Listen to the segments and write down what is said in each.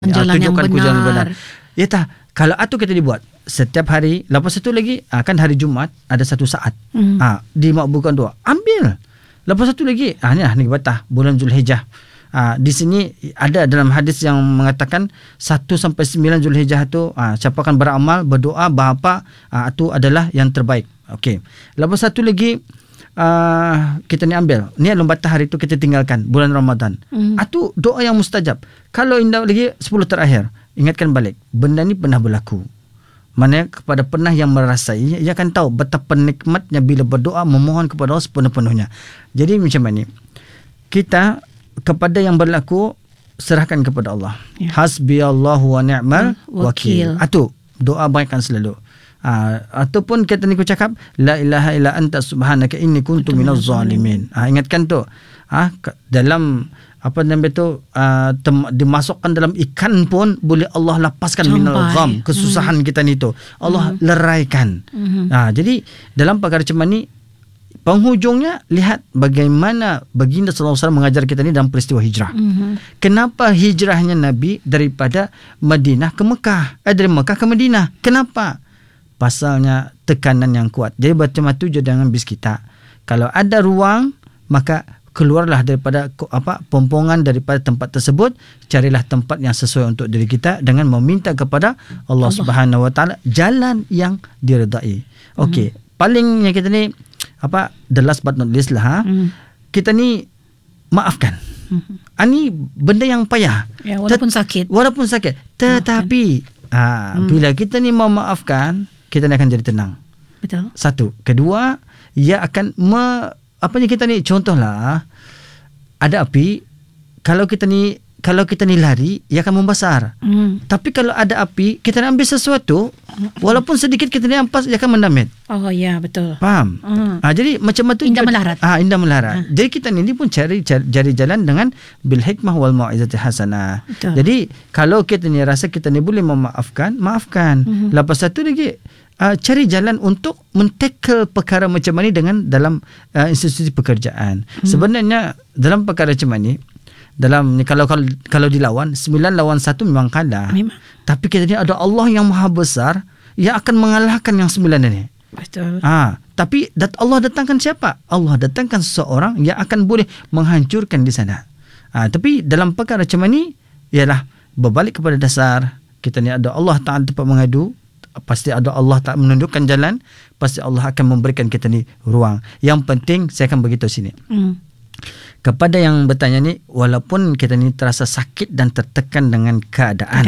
jalan yang benar. Ya tak, kalau atur kita dibuat setiap hari, lepas itu lagi kan hari Jumaat ada satu saat di makbulkan doa, ambil. Lepas satu lagi ni batah bulan Zulhijjah. Di sini ada dalam hadis yang mengatakan 1 sampai 9 Zulhijjah tu siapa akan beramal, berdoa, berapa itu adalah yang terbaik. Okey. Lepas satu lagi kita ni ambil ni lombatah hari tu kita tinggalkan bulan Ramadan. Itu doa yang mustajab. Kalau indah lagi 10 terakhir, ingatkan balik benda ni pernah berlaku. Mana kepada pernah yang merasai, ia akan tahu betapa nikmatnya bila berdoa memohon kepada Allah sepenuh-penuhnya. Jadi macam mana kita kepada yang berlaku serahkan kepada Allah. Hasbiyallahu wa ni'mal wakil. Itu doa banyakkan selalu. Ataupun kita ni ku cakap la ilaha illa anta subhanaka inni kuntu minaz zalimin. Ingatkan tu. Dalam apa namanya tu dimasukkan dalam ikan pun boleh Allah lepaskan minal gham, kesusahan kita ni tu. Allah leraikan. Jadi dalam perkara macam ni penghujungnya lihat bagaimana baginda sallallahu alaihi wasallam mengajar kita ni dalam peristiwa hijrah. Kenapa hijrahnya Nabi daripada Madinah ke Mekah? Dari Mekah ke Madinah. Kenapa? Pasalnya tekanan yang kuat. Jadi macam tu je dengan bis kita. Kalau ada ruang, maka keluarlah daripada pompongan daripada tempat tersebut, carilah tempat yang sesuai untuk diri kita dengan meminta kepada Allah Subhanahu Wa Taala jalan yang diredai. Okey, palingnya kita ni the last but not least lah, kita ni maafkan. Ini benda yang payah. Ya, walaupun sakit. Tetapi bila kita ni mau maafkan, kita ni akan jadi tenang. Betul. Satu. Kedua, ia akan kita ni contohlah ada api, kalau kita ni lari, ia akan membesar. Tapi kalau ada api, kita nak ambil sesuatu, walaupun sedikit kita ni ampas, ia akan mendamit. Oh ya, betul. Faham? Jadi macam tu indah melarat. Indah melarat. Jadi kita ni pun cari jalan dengan bil hikmah wal mau'izati hasanah. Jadi kalau kita ni rasa kita ni boleh memaafkan, maafkan. Lepas satu lagi cari jalan untuk men-tackle perkara macam ni dengan dalam institusi pekerjaan. Sebenarnya dalam perkara macam ni, dalam ni kalau dilawan 9 lawan 1 memang kalah. Tapi kita ni ada Allah yang maha besar yang akan mengalahkan yang 9 ini. Betul. Tapi Allah datangkan siapa? Allah datangkan seseorang yang akan boleh menghancurkan di sana. Tapi dalam perkara macam ni ialah berbalik kepada dasar kita ni ada Allah Ta'ala tempat mengadu. Pasti ada Allah tak menunjukkan jalan, pasti Allah akan memberikan kita ni ruang. Yang penting saya akan beritahu sini. Kepada yang bertanya ni, walaupun kita ni terasa sakit dan tertekan dengan keadaan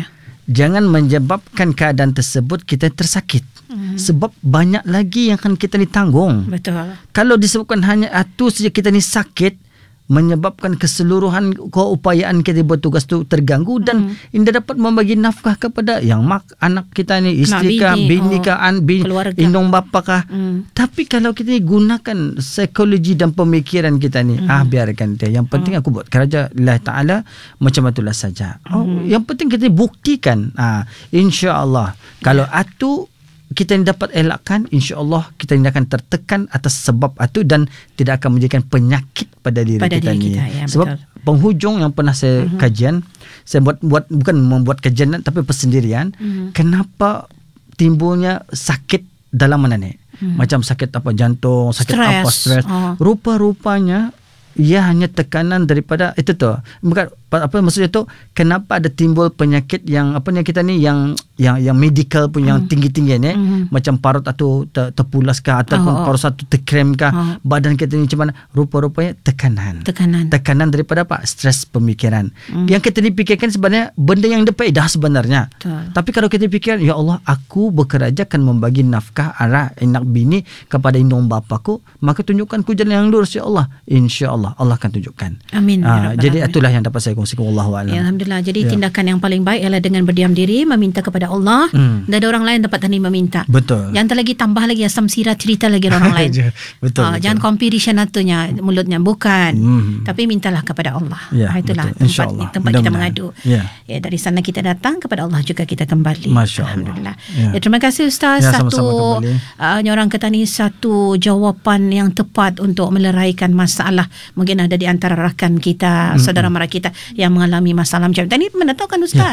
jangan menyebabkan keadaan tersebut kita tersakit. Sebab banyak lagi yang akan kita ni tanggung. Betul. Kalau disebabkan hanya itu saja kita ni sakit, menyebabkan keseluruhan keupayaan kita bertugas tu terganggu dan tidak dapat membagi nafkah kepada yang anak kita ni, isteri kah, bini kah, indung bapa kah. Tapi kalau kita ni gunakan psikologi dan pemikiran kita ni, biarkan dia. Yang penting aku buat kerja Allah Ta'ala macam itulah saja. Yang penting kita buktikan, insya-Allah kalau itu kita ni dapat elakkan, insya-Allah kita ni akan tertekan atas sebab itu dan tidak akan menjadikan penyakit pada diri kita ni. Sebab betul. Penghujung yang pernah saya kajian, saya buat bukan membuat kajian tapi persendirian, kenapa timbulnya sakit dalam mana ni? Macam sakit jantung, sakit stres. Rupa-rupanya ia hanya tekanan daripada itu tu. Bukan maksudnya tu, kenapa ada timbul penyakit yang kita ni yang medical pun yang tinggi-tinggi ni, macam parut atau terpulas kah ataupun parut satu terkrem kah, badan kita ni macam mana, rupa-rupanya tekanan daripada stres pemikiran. Yang kita ni fikirkan sebenarnya benda yang dah sebenarnya. Tapi kalau kita fikir, ya Allah, aku bekerja akan membagi nafkah arah anak bini kepada indung bapaku, maka tunjukkan ku jalan yang lurus, ya Allah. InsyaAllah Allah akan tunjukkan. Amin. Jadi itulah yang dapat saya kongsikan. Wallahu a'lam. Ya, alhamdulillah. Jadi tindakan yang paling baik ialah dengan berdiam diri, meminta kepada Allah, dan ada orang lain dapat tadi meminta. Betul. Yang lagi tambah lagi asam sirah cerita lagi orang lain. Betul. Jangan competition atunya mulutnya, bukan. Tapi mintalah kepada Allah. Itulah tempat kita mengadu. Dari sana kita datang, kepada Allah juga kita kembali. Alhamdulillah. Terima kasih Ustaz. Satu orang kata ni satu jawapan yang tepat untuk meleraikan masalah. Mungkin ada di antara rakan kita, saudara mara kita yang mengalami masalah macam ini. Mana tahu kan Ustaz?